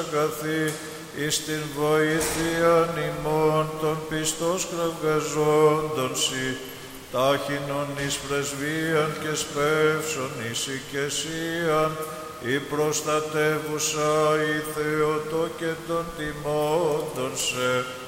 αγαθή, εις την βοήθειαν ημών των πιστός κραυγαζόντων σοι, τάχινον εις πρεσβείαν και σπεύσον εις οικεσίαν, η προστατεύουσα η Θεοτό και των τιμώντων σε,